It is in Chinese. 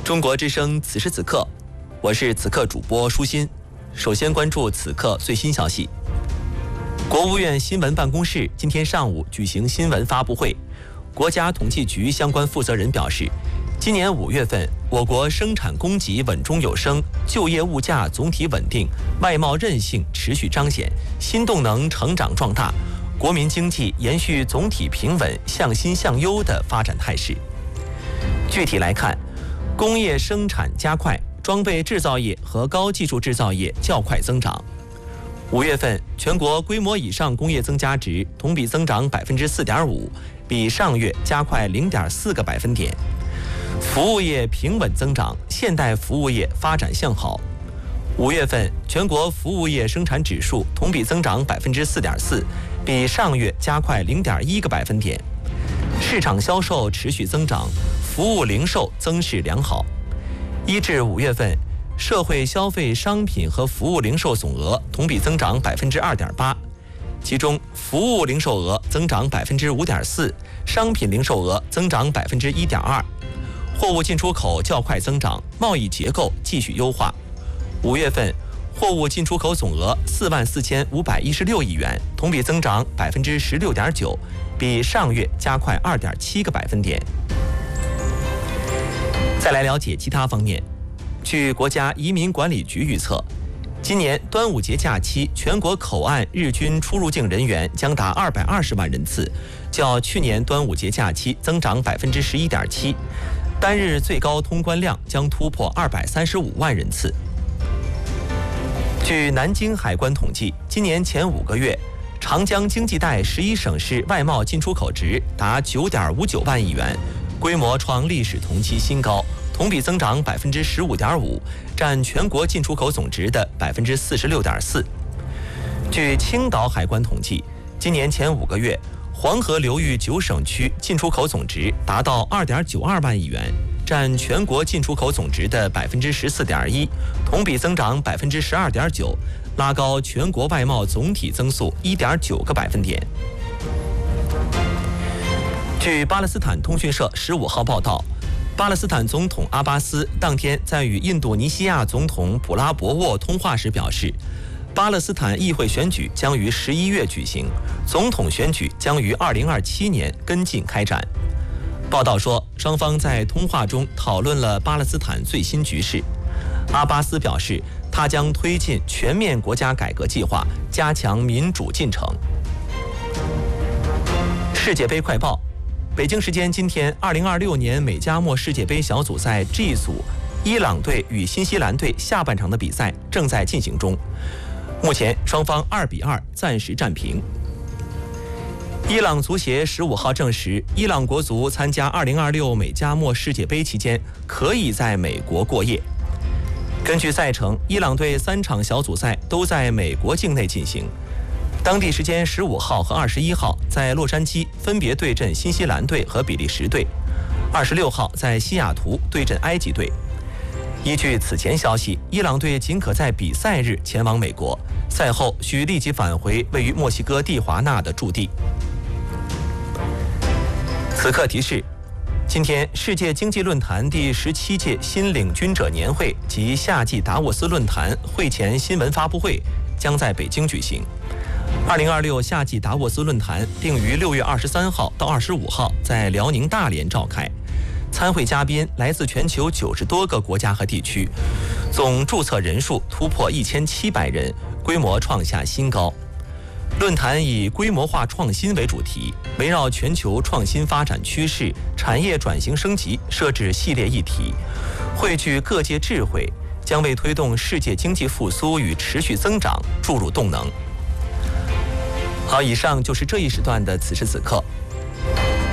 中国之声此时此刻，我是此刻主播舒心。首先关注此刻最新消息。国务院新闻办公室今天上午举行新闻发布会，国家统计局相关负责人表示，今年5月份，我国生产供给稳中有升，就业物价总体稳定，外贸韧性持续彰显，新动能成长壮大，国民经济延续总体平稳、向新向优的发展态势。具体来看，工业生产加快，装备制造业和高技术制造业较快增长。5月份，全国规模以上工业增加值同比增长4.5%，比上月加快0.4个百分点。服务业平稳增长，现代服务业发展向好。5月份，全国服务业生产指数同比增长4.4%，比上月加快0.1个百分点。市场销售持续增长，服务零售增势良好。1至5月份，社会消费商品和服务零售总额同比增长2.8%，其中服务零售额增长5.4%，商品零售额增长1.2%。货物进出口较快增长，贸易结构继续优化。5月份，货物进出口总额44516亿元，同比增长16.9%，比上月加快2.7个百分点。再来了解其他方面。据国家移民管理局预测，今年端午节假期全国口岸日均出入境人员将达220万人次，较去年端午节假期增长11.7%，单日最高通关量将突破235万人次。据南京海关统计，今年前5个月，长江经济带11省市外贸进出口值达9.59万亿元，规模创历史同期新高，同比增长15.5%，占全国进出口总值的46.4%。据青岛海关统计，今年前5个月，黄河流域9省区进出口总值达到2.92万亿元，占全国进出口总值的14.1%，同比增长12.9%，拉高全国外贸总体增速1.9个百分点。据巴勒斯坦通讯社15号报道，巴勒斯坦总统阿巴斯当天在与印度尼西亚总统普拉博沃通话时表示，巴勒斯坦议会选举将于11月举行，总统选举将于2027年跟进开展。报道说，双方在通话中讨论了巴勒斯坦最新局势。阿巴斯表示，他将推进全面国家改革计划，加强民主进程。世界杯快报。北京时间今天，2026年美加墨世界杯小组赛 G 组，伊朗队与新西兰队下半场的比赛正在进行中，目前双方2-2暂时战平。伊朗足协15号证实，伊朗国足参加2026美加墨世界杯期间可以在美国过夜。根据赛程，伊朗队3场小组赛都在美国境内进行。当地时间15号和21号在洛杉矶分别对阵新西兰队和比利时队，26号在西雅图对阵埃及队。依据此前消息，伊朗队仅可在比赛日前往美国，赛后需立即返回位于墨西哥蒂华纳的驻地。此刻提示：今天世界经济论坛第17届新领军者年会及夏季达沃斯论坛会前新闻发布会将在北京举行。2026夏季达沃斯论坛定于6月23号到25号在辽宁大连召开，参会嘉宾来自全球90多个国家和地区，总注册人数突破1700人，规模创下新高。论坛以规模化创新为主题，围绕全球创新发展趋势、产业转型升级设置系列议题，汇聚各界智慧，将为推动世界经济复苏与持续增长注入动能。好，以上就是这一时段的此时此刻。